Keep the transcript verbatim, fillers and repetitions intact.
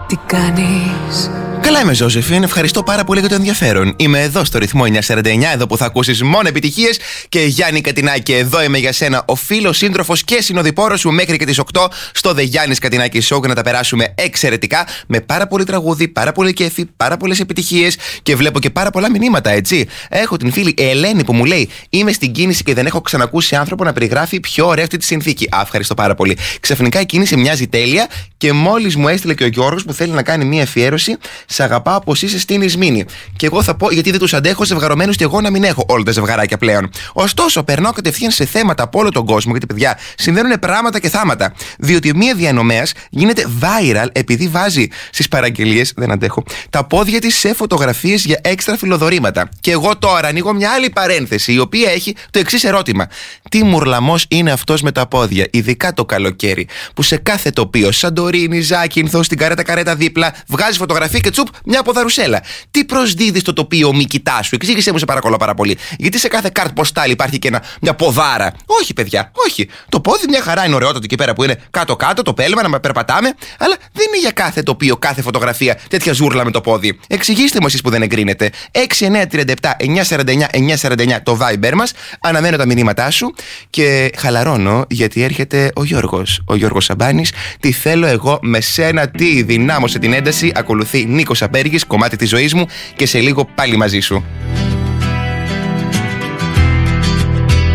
Τι κάνεις? Καλά είμαι, Ζώζεφιν, ευχαριστώ πάρα πολύ για το ενδιαφέρον. Είμαι εδώ στο ρυθμό εννιακόσια σαράντα εννιά, εδώ που θα ακούσεις μόνο επιτυχίες. Και Γιάννη Κατινάκη, εδώ είμαι για σένα, ο φίλος, σύντροφος και συνοδοιπόρος σου μέχρι και τις οκτώ στο The Γιάννης Κατινάκη Show, και να τα περάσουμε εξαιρετικά με πάρα πολύ τραγούδι, πάρα πολύ κέφι, πάρα πολλές επιτυχίες. Και βλέπω και πάρα πολλά μηνύματα, έτσι. Έχω την φίλη Ελένη που μου λέει: είμαι στην κίνηση και δεν έχω ξανακούσει άνθρωπο να περιγράφει πιο ωραία αυτή τη συνθήκη. Α, ευχαριστώ πάρα πολύ. Ξαφνικά η κίνηση μοιάζει τέλεια και μόλις μου έστειλε και ο Γιώργος που θέλει να κάνει μία αφιέρωση. Σ' αγαπάω πως είσαι στην Ισμήνη. Και εγώ θα πω γιατί δεν τους αντέχω ζευγαρωμένους και εγώ να μην έχω όλα τα ζευγαράκια πλέον. Ωστόσο, περνάω κατευθείαν σε θέματα από όλο τον κόσμο, γιατί παιδιά συμβαίνουν πράγματα και θάματα. Διότι μία διανομέας γίνεται viral επειδή βάζει στις παραγγελίες, δεν αντέχω, τα πόδια της σε φωτογραφίες για έξτρα φιλοδορήματα. Και εγώ τώρα ανοίγω μια άλλη παρένθεση, η οποία έχει το εξής ερώτημα: τι μουρλαμός είναι αυτός με τα πόδια, ειδικά το καλοκαίρι, που σε κάθε τοπίο, Σαντορίνη, Ζάκυνθο, στην καρέτα καρέτα δίπλα, βγάζει φωτογραφία και τσουπ, μια ποδαρουσέλα. Τι προσδίδει στο τοπίο Μυκητά σου, εξήγησέ μου σε παρακαλώ πάρα πολύ. Γιατί σε κάθε καρτ ποστάλ υπάρχει και ένα, μια ποδάρα. Όχι, παιδιά, όχι. Το πόδι μια χαρά είναι ωραιότατο εκεί πέρα που είναι κάτω-κάτω, το πέλμα να περπατάμε, αλλά δεν είναι για κάθε τοπίο, κάθε φωτογραφία τέτοια ζούρλα με το πόδι. Εξηγήστε μου εσείς που δεν εγκρίνετε. έξι εννιά τρία επτά εννιακόσια σαράντα εννιά εννιακόσια σαράντα εννιά το Viber μας. Αναμένω τα μηνύματά σου και χαλαρώνω γιατί έρχεται ο Γιώργος. Ο Γιώργος Σαμπάνης. Τι θέλω εγώ με σένα, τι δυνάμωσε την ένταση. Ακολουθεί Νίκος Απέργης, κομμάτι της ζωής μου, και σε λίγο πάλι μαζί σου.